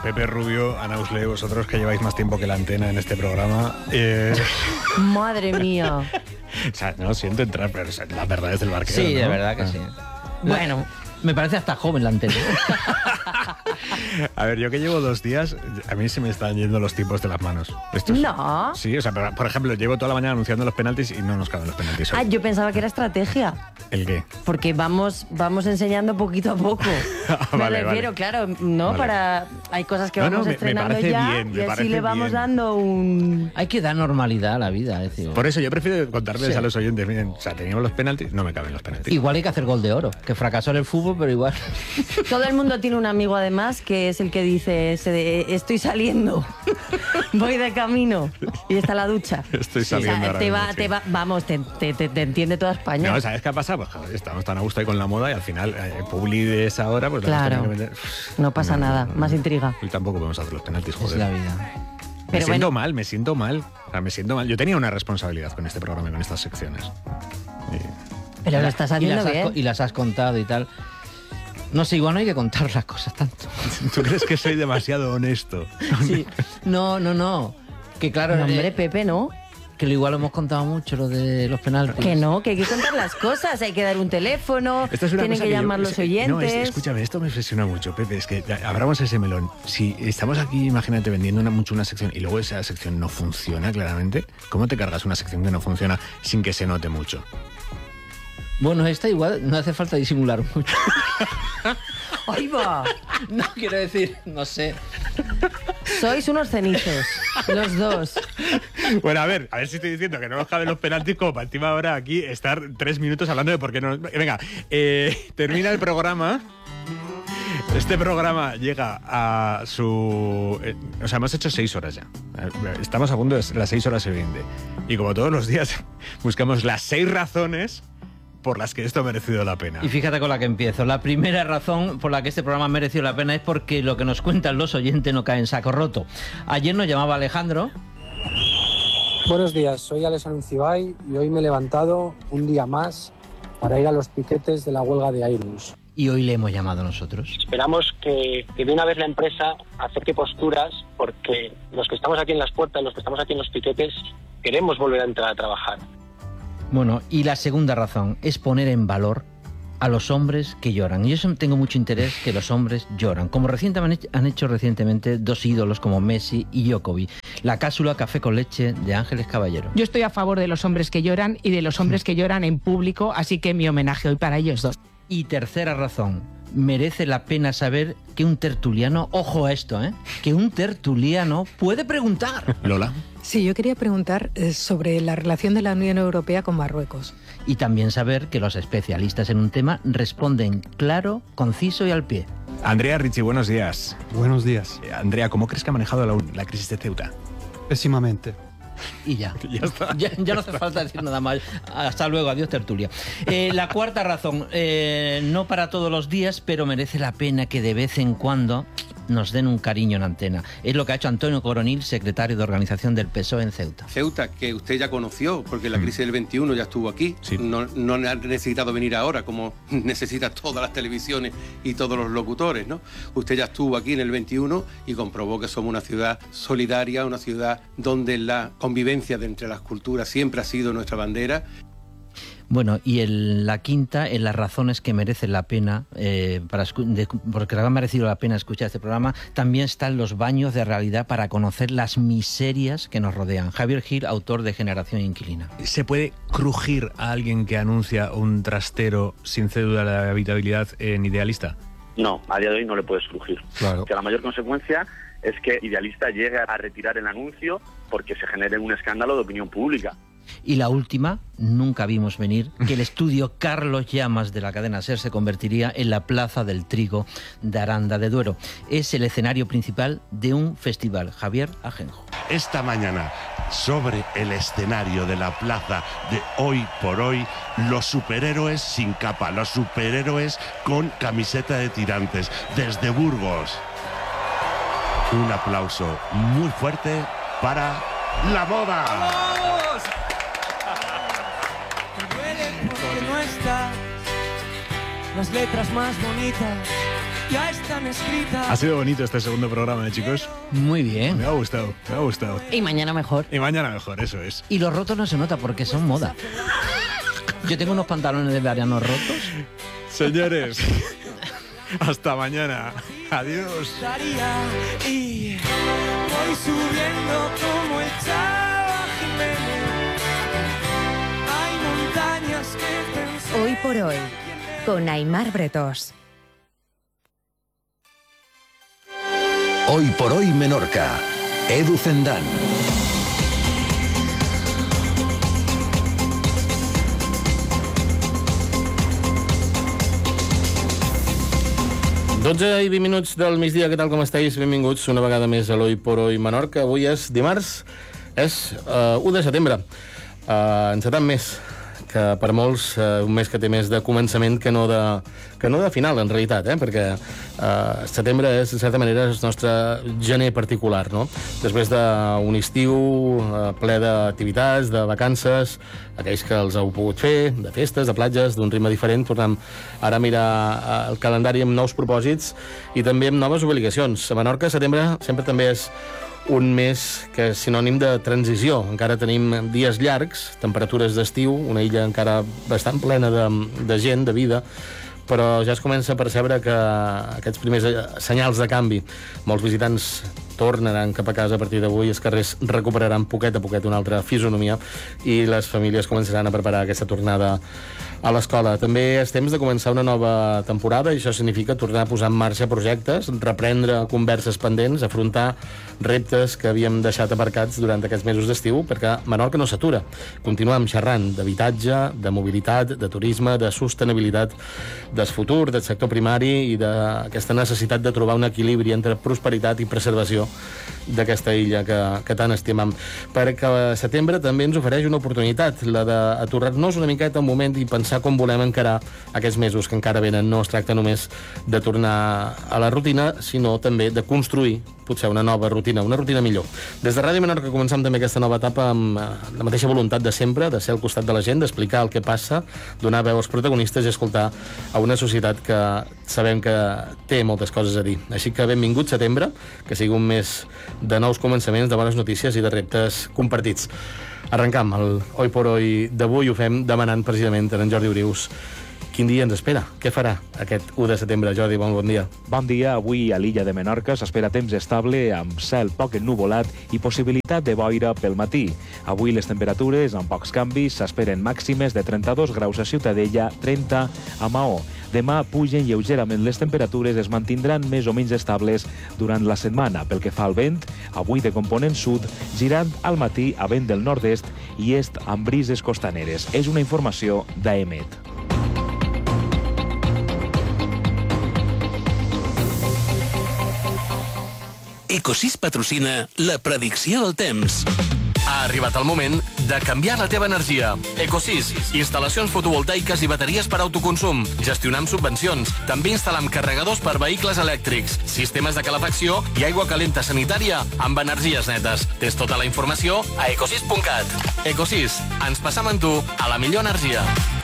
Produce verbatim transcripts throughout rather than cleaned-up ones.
Pepe Rubio, Ana Usle, vosotros que lleváis más tiempo que la antena en este programa. Eh... Madre mía. O sea, no siento entrar, pero la verdad es del barquero. Sí, ¿no? de verdad que ah. sí. Bueno, me parece hasta joven la antena. A ver, yo que llevo dos días, a mí se me están yendo los tipos de las manos. Esto es... No. Sí, o sea, por ejemplo, llevo toda la mañana anunciando los penaltis y no nos caben los penaltis hoy. Ah, yo pensaba que era estrategia. ¿El qué? Porque vamos, vamos enseñando poquito a poco. Ah, me vale, refiero, vale. claro, no Vale. para... Hay cosas que No, vamos no, me- me estrenando parece ya bien, me y así parece le vamos bien. dando un... Hay que dar normalidad a la vida, es decir. Por eso yo prefiero contarles Sí. a los oyentes, miren, o sea, teníamos los penaltis, no me caben los penaltis. Igual hay que hacer gol de oro, que fracasó en el fútbol, pero igual. Todo el mundo tiene un amigo además que es el que dice, se de- estoy saliendo, voy de camino y está la ducha. Estoy O sea, saliendo ahora te mismo, va, sí. te va, vamos, te, te- te- te entiende toda España. No, ¿sabes qué ha pasado? Pues joder, estamos tan a gusto ahí con la moda y al final, eh, Publi de esa hora, pues la hemos Claro. tenido que vender. No pasa nada, más intriga. Y tampoco podemos hacer los penaltis, Es joder. la vida. Me Pero siento bueno. mal, me siento mal. O sea, me siento mal. Yo tenía una responsabilidad con este programa y con estas secciones. Y- Pero lo estás y haciendo las, has, co- bien. y las has contado y tal. No sé, igual no hay que contar las cosas tanto. ¿Tú crees que soy demasiado honesto? Sí. No, no, no. Que claro, No, hombre, eh, Pepe, ¿no? que lo igual lo hemos contado mucho, lo de los penaltis. Que no, que hay que contar las cosas, hay que dar un teléfono, Esto es una tienen cosa que yo- llamar es- los oyentes. No, es- escúchame, esto me obsesiona mucho, Pepe. Es que ya, abramos ese melón. Si estamos aquí, imagínate, vendiendo una, mucho una sección y luego esa sección no funciona claramente, ¿cómo te cargas una sección que no funciona sin que se note mucho? Bueno, esta igual no hace falta disimular mucho. ¡Ahí va! No, quiero decir, no sé. Sois unos cenizos, los dos. Bueno, a ver, a ver si estoy diciendo que no nos caben los penaltis como para encima ahora aquí estar tres minutos hablando de por qué no... Venga, eh, termina el programa. Este programa llega a su... eh, o sea, hemos hecho seis horas ya. Eh, Estamos a punto de las seis horas y veinte. Y como todos los días, buscamos las seis razones por las que esto ha merecido la pena. Y fíjate con la que empiezo. La primera razón por la que este programa ha merecido la pena es porque lo que nos cuentan los oyentes no cae en saco roto. Ayer nos llamaba Alejandro. Buenos días, soy Alex Anuncibay y hoy me he levantado un día más para ir a los piquetes de la huelga de Airbus. Y hoy le hemos llamado nosotros. Esperamos que, que de una vez la empresa acepte posturas porque los que estamos aquí en las puertas, los que estamos aquí en los piquetes, queremos volver a entrar a trabajar. Bueno, y la segunda razón es poner en valor a los hombres que lloran. Y yo tengo mucho interés que los hombres lloran, como recientemente han hecho recientemente dos ídolos como Messi y Djokovic. La cápsula Café con leche de Ángeles Caballero. Yo estoy a favor de los hombres que lloran y de los hombres que lloran en público, así que mi homenaje hoy para ellos dos. Y tercera razón, merece la pena saber que un tertuliano, ojo a esto, ¿eh? que un tertuliano puede preguntar. Lola. Sí, yo quería preguntar eh, sobre la relación de la Unión Europea con Marruecos. Y también saber que los especialistas en un tema responden claro, conciso y al pie. Andrea Ricci, buenos días. Buenos días. Eh, Andrea, ¿cómo crees que ha manejado la, la crisis de Ceuta? Pésimamente. Y ya. Ya está. Ya, ya no hace falta decir nada más. Hasta luego, adiós tertulia. Eh, la cuarta razón, eh, no para todos los días, pero merece la pena que de vez en cuando nos den un cariño en antena. Es lo que ha hecho Antonio Coronil, secretario de organización del P S O E en Ceuta. Ceuta, que usted ya conoció, porque la crisis del veintiuno ya estuvo aquí. Sí. No, no ha necesitado venir ahora, como necesita todas las televisiones y todos los locutores, ¿no? Usted ya estuvo aquí en el veintiuno y comprobó que somos una ciudad solidaria, una ciudad donde la convivencia de entre las culturas siempre ha sido nuestra bandera. Bueno, y el, la quinta, en las razones que merecen la pena, eh, para escu- de- porque ha merecido la pena escuchar este programa, también están los baños de realidad para conocer las miserias que nos rodean. Javier Gil, autor de Generación Inquilina. ¿Se puede crujir a alguien que anuncia un trastero sin cédula de habitabilidad en Idealista? No, a día de hoy no le puedes crujir. Claro. Que la mayor consecuencia es que Idealista llegue a retirar el anuncio porque se genere un escándalo de opinión pública. Y la última, nunca vimos venir que el estudio Carlos Llamas de la cadena SER se convertiría en la Plaza del Trigo de Aranda de Duero. Es el escenario principal de un festival. Javier Ajenjo. Esta mañana, sobre el escenario de la plaza de Hoy por Hoy, los superhéroes sin capa, los superhéroes con camiseta de tirantes, desde Burgos. Un aplauso muy fuerte para la moda. ¡Vamos! Me duele porque no estás, las letras más bonitas ya están escritas. Ha sido bonito este segundo programa, ¿eh, chicos? Muy bien. Me ha gustado, me ha gustado. Y mañana mejor. Y mañana mejor, eso es. Y los rotos no se nota porque son moda. Yo tengo unos pantalones de verano rotos. Señores, hasta mañana. Adiós. Y voy subiendo como el Chava Jiménez. Hay montañas que pensar. Hoy por hoy, con Aimar Bretos. Hoy por hoy Menorca. Edu Zendán. dotze i vint minuts del migdia, què tal, com esteu? Benvinguts una vegada més a l'Hoy por Hoy Menorca. Avui és dimarts, és uh, u de setembre. Uh, encetant més, que per molts uh, un mes que té més de començament que no de, que no de final, en realitat, eh? Perquè uh, setembre és, en certa manera, el nostre gener particular, no? Després d'un estiu uh, ple d'activitats, de vacances, aquells que els heu pogut fer, de festes, de platges, d'un ritme diferent, tornem ara a mirar el calendari amb nous propòsits i també amb noves obligacions. A Menorca, setembre sempre també és un mes que és sinònim de transició. Encara tenim dies llargs, temperatures d'estiu, una illa encara bastant plena de, de gent, de vida, però ja es comença a percebre que aquests primers senyals de canvi, molts visitants tornaran cap a casa a partir d'avui, els carrers recuperaran poquet a poquet una altra fisonomia i les famílies començaran a preparar aquesta tornada a l'escola. També és temps de començar una nova temporada i això significa tornar a posar en marxa projectes, reprendre converses pendents, afrontar reptes que havíem deixat aparcats durant aquests mesos d'estiu, perquè Menorca no s'atura. Continuem xerrant d'habitatge, de mobilitat, de turisme, de sostenibilitat, del futur, del sector primari i d'aquesta necessitat de trobar un equilibri entre prosperitat i preservació d'aquesta illa que, que tant estimam. Perquè el setembre també ens ofereix una oportunitat, la d'aturar-nos una miqueta un moment i pensar com volem encarar aquests mesos que encara venen. No es tracta només de tornar a la rutina, sinó també de construir potser una nova rutina, una rutina millor. Des de Ràdio Menorca començam també aquesta nova etapa amb la mateixa voluntat de sempre, de ser al costat de la gent, d'explicar el que passa, donar veu als protagonistes i escoltar a una societat que sabem que té moltes coses a dir. Així que benvingut setembre, que sigui un mes de nous començaments, de bones notícies i de reptes compartits. Arrencam el Hoy por Hoy d'avui, ho fem demanant precisament a en Jordi Orius quin dia ens espera, què farà aquest u de setembre. Jordi, bon, bon dia. Bon dia. Avui a l'illa de Menorca s'espera temps estable amb cel poc ennuvolat i possibilitat de boira pel matí. Avui les temperatures, amb pocs canvis, s'esperen màximes de trenta-dos graus a Ciutadella, trenta a Maó. Demà pugen lleugerament les temperatures, es mantindran més o menys estables durant la setmana. Pel que fa al vent, avui de component sud, girant al matí a vent del nord-est i est amb brises costaneres. És una informació d'A E M E T. Ecosys patrocina la predicció del temps. Ha arribat el moment de canviar la teva energia. Ecosys, instal·lacions fotovoltaiques i bateries per autoconsum. Gestionar amb subvencions. També instal·lam carregadors per vehicles elèctrics, sistemes de calefacció i aigua calenta sanitària amb energies netes. Tens tota la informació a ecosys punt cat. Ecosys, ens passam amb tu a la millor energia.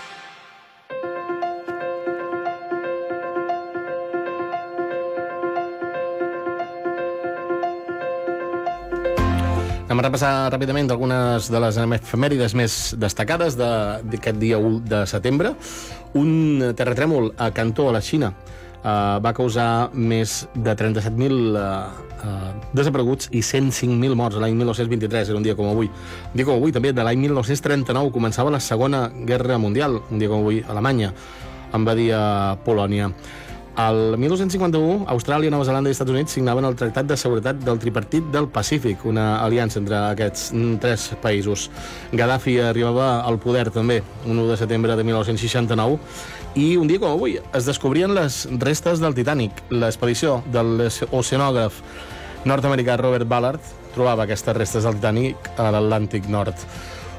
Anem a repassar ràpidament algunes de les efemèrides més destacades d'aquest dia u de setembre. Un terratrèmol a Cantó, a la Xina, uh, va causar més de trenta-set mil uh, uh, desapareguts i cent cinc mil morts l'any mil nou-cents vint-i-tres, era un dia com avui. Un dia com avui, també, de l'any mil nou-cents trenta-nou, començava la Segona Guerra Mundial, un dia com avui, Alemanya invadia Polònia. El mil nou-cents cinquanta-u, Austràlia, Nova Zelanda i Estats Units signaven el Tractat de Seguretat del Tripartit del Pacífic, una aliança entre aquests tres països. Gaddafi arribava al poder també, un u de setembre de mil nou-cents seixanta-nou, i un dia com avui es descobrien les restes del Titanic. L'expedició de l'oceanògraf nord-americà Robert Ballard trobava aquestes restes del Titanic a l'Atlàntic Nord.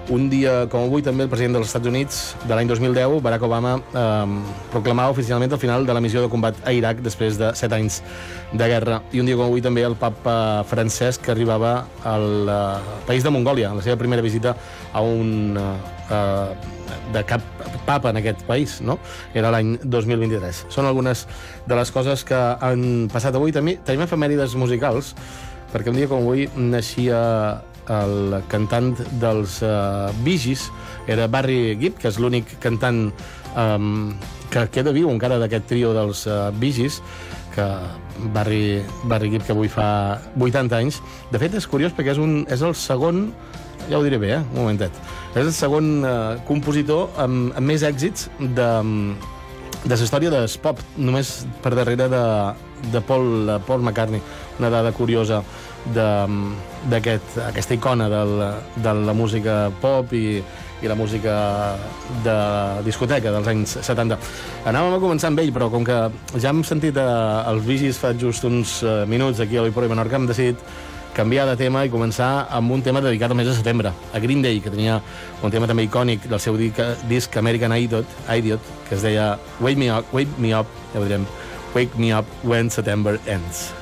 Un dia com avui també el president dels Estats Units de l'any dos mil deu, Barack Obama, eh, proclamava oficialment el final de la missió de combat a Iraq després de set anys de guerra. I un dia com avui també el papa Francesc arribava al eh, país de Mongòlia, en la seva primera visita a un eh, de cap papa en aquest país, no? Era l'any dos mil vint-i-tres. Són algunes de les coses que han passat avui. També tenim efemèrides musicals, perquè un dia com avui naixia el cantant dels uh, Bee Gees, era Barry Gibb, que és l'únic cantant um, que queda viu encara d'aquest trio dels uh, Bee Gees, que Barry, Barry Gibb, que avui fa vuitanta anys. De fet, és curiós perquè és, un, és el segon, ja ho diré bé, eh? un momentet, és el segon uh, compositor amb, amb més èxits de, de la història del pop, només per darrere de, de Paul, de Paul McCartney. Una dada curiosa d'aquesta icona del, de la música pop i, i la música de discoteca dels anys setanta. Anàvem a començar amb ell, però com que ja hem sentit eh, els Bee Gees fa just uns eh, minuts aquí a l'Oi por Hoy Menorca, hem decidit canviar de tema i començar amb un tema dedicat al mes de setembre, a Green Day, que tenia un tema també icònic del seu disc American Idiot, Idiot, que es deia Wake Me Up, Wake Me Up, ja ho direm, Wake Me Up When September Ends.